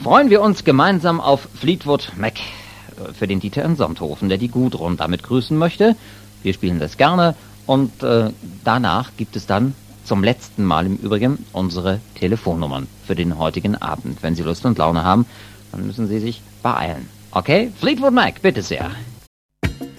freuen wir uns gemeinsam auf Fleetwood Mac. Für den Dieter in Sonthofen, der die Gudrun damit grüßen möchte. Wir spielen das gerne. Und danach gibt es dann zum letzten Mal im Übrigen unsere Telefonnummern für den heutigen Abend. Wenn Sie Lust und Laune haben, dann müssen Sie sich beeilen. Okay? Fleetwood Mac, bitte sehr.